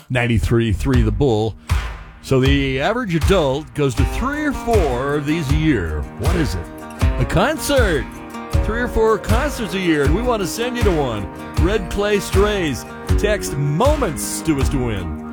93.3 The Bull. So the average adult goes to 3 or 4 of these a year. What is it? A concert. 3 or 4 concerts a year, and we want to send you to one. Red Clay Strays. Text MOMENTS to us to win.